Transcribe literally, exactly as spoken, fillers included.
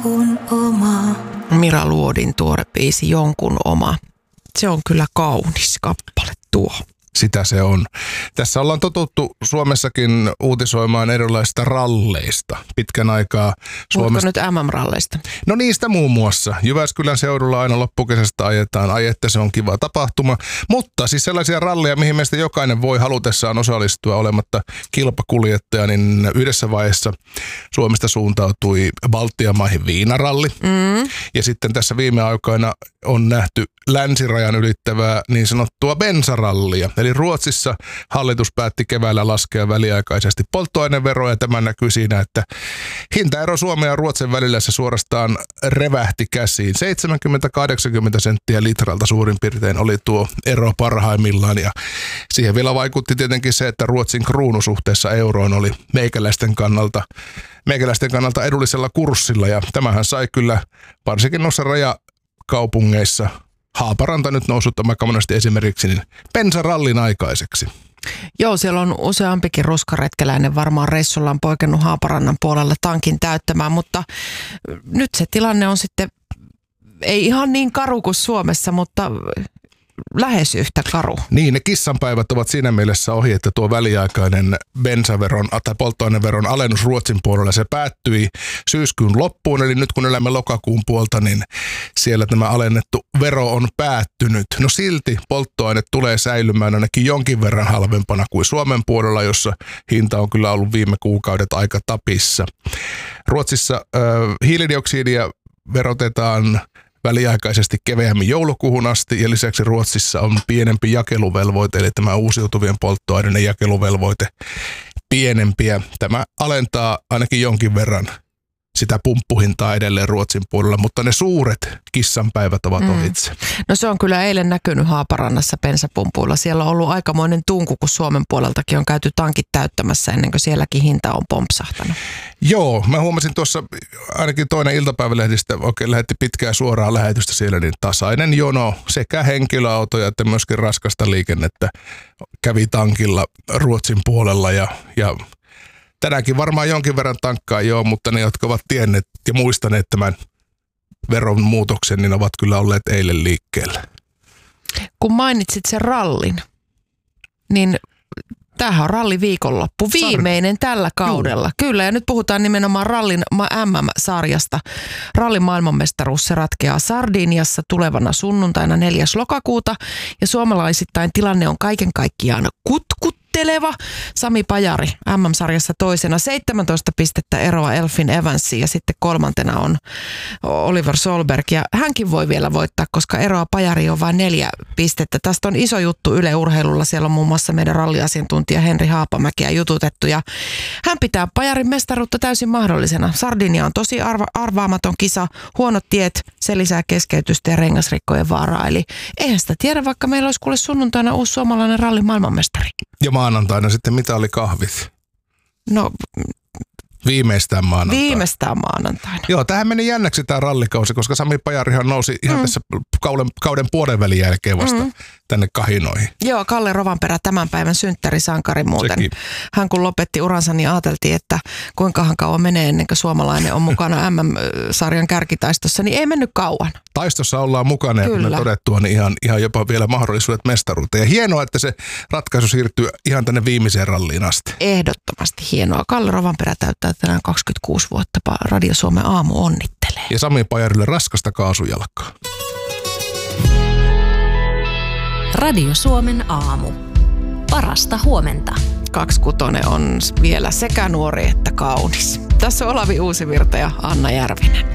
jonkun oma. Mira Luodin tuore biisi Jonkun oma. Se on kyllä kaunis kappale tuo. Sitä se on. Tässä ollaan totuttu Suomessakin uutisoimaan erilaisista ralleista pitkän aikaa. Puhutko nyt M M-ralleista? No niistä muun muassa. Jyväskylän seudulla aina loppukesästä ajetaan. Ai että se on kiva tapahtuma. Mutta siis sellaisia ralleja, mihin meistä jokainen voi halutessaan osallistua olematta kilpakuljettaja, niin yhdessä vaiheessa Suomesta suuntautui Baltian maihin viinaralli. Mm. Ja sitten tässä viime aikoina on nähty länsirajan ylittävää niin sanottua bensarallia. Eli Ruotsissa hallitus päätti keväällä laskea väliaikaisesti polttoaineveroa ja tämä näkyy siinä, että hintaero Suomen ja Ruotsin välillä se suorastaan revähti käsiin. seitsemänkymmentä kahdeksankymmentä senttiä litralta suurin piirtein oli tuo ero parhaimmillaan ja siihen vielä vaikutti tietenkin se, että Ruotsin kruunu suhteessa euroon oli meikäläisten kannalta, meikäläisten kannalta edullisella kurssilla ja tämähän sai kyllä varsinkin noissa rajakaupungeissa Haaparanta nyt noussut aika monesti esimerkiksi niin bensarallin aikaiseksi. Joo, siellä on useampikin ruskaretkeläinen varmaan reissullaan poikennut Haaparannan puolelle tankin täyttämään, mutta nyt se tilanne on sitten ei ihan niin karu kuin Suomessa, mutta lähes yhtä karu. Niin, ne kissanpäivät ovat siinä mielessä ohi, että tuo väliaikainen bensaveron tai polttoaineveron alennus Ruotsin puolella, se päättyi syyskuun loppuun, eli nyt kun elämme lokakuun puolta, niin siellä tämä alennettu vero on päättynyt. No silti polttoaine tulee säilymään ainakin jonkin verran halvempana kuin Suomen puolella, jossa hinta on kyllä ollut viime kuukaudet aika tapissa. Ruotsissa äh, hiilidioksidia verotetaan väliaikaisesti keveämmin joulukuuhun asti ja lisäksi Ruotsissa on pienempi jakeluvelvoite, eli tämä uusiutuvien polttoaineiden jakeluvelvoite pienempiä. Tämä alentaa ainakin jonkin verran sitä pumppuhintaa edelleen Ruotsin puolella, mutta ne suuret kissanpäivät ovat mm. ohitse. No se on kyllä eilen näkynyt Haaparannassa bensapumpuilla. Siellä on ollut aikamoinen tunku, kun Suomen puoleltakin on käyty tankit täyttämässä ennen kuin sielläkin hinta on pompsahtanut. Joo, mä huomasin tuossa ainakin toinen iltapäivälehdistä oikein lähetti pitkää suoraa lähetystä siellä, niin tasainen jono sekä henkilöautoja että myöskin raskasta liikennettä kävi tankilla Ruotsin puolella ja, ja tänäänkin varmaan jonkin verran tankkaa joo, mutta ne, jotka ovat tienneet ja muistaneet tämän veron muutoksen, niin ovat kyllä olleet eilen liikkeellä. Kun mainitsit sen rallin, niin tämähän on ralli viikonloppu, viimeinen tällä kaudella. Juu. Kyllä, ja nyt puhutaan nimenomaan rallin M M-sarjasta. Rallin maailmanmestaruus se ratkeaa Sardiniassa tulevana sunnuntaina neljäs lokakuuta, ja suomalaisittain tilanne on kaiken kaikkiaan kutkut. Sami Pajari M M-sarjassa toisena, seitsemäntoista pistettä eroa Elfyn Evansiin ja sitten kolmantena on Oliver Solberg ja hänkin voi vielä voittaa, koska eroa Pajari on vain neljä pistettä. Tästä on iso juttu Yle Urheilulla, siellä on muun muassa meidän ralliasiantuntija Henri Haapamäkiä jututettu ja hän pitää Pajarin mestaruutta täysin mahdollisena. Sardinia on tosi arva- arvaamaton kisa, huonot tiet, se lisää keskeytystä ja rengasrikkojen vaaraa, eli eihän sitä tiedä, vaikka meillä olisi kuule sunnuntaina uusi suomalainen rallin maailmanmestari. Ja maanantaina sitten mitä oli kahvit? No viimeistään maanantaina. Viimeistään maanantaina. Joo, tähän meni jännäksi tämä rallikausi, koska Sami Pajarihan nousi ihan mm. tässä kauden, kauden puolen välin jälkeen vasta mm. tänne kahinoihin. Joo, Kalle Rovanperä tämän päivän synttärisankari muuten. Sekin. Hän kun lopetti uransa, niin ajateltiin, että kuinkahan kauan menee ennen kuin suomalainen on mukana M M-sarjan kärkitaistossa, niin ei mennyt kauan. Taistossa ollaan mukana ja kuten todettua, niin ihan, ihan jopa vielä mahdollisuudet mestaruuteen. Ja hienoa, että se ratkaisu siirtyy ihan tänne viimeiseen ralliin asti. Ehdottomasti hienoa. Kalle Rovanperä täyttää tänään kaksikymmentäkuusi vuotta. Radio Suomen aamu onnittelee. Ja Sami Pajarille raskasta kaasujalkaa. Radio Suomen aamu. Parasta huomenta. Kaksikutonen on vielä sekä nuori että kaunis. Tässä on Olavi Uusivirta ja Anna Järvinen.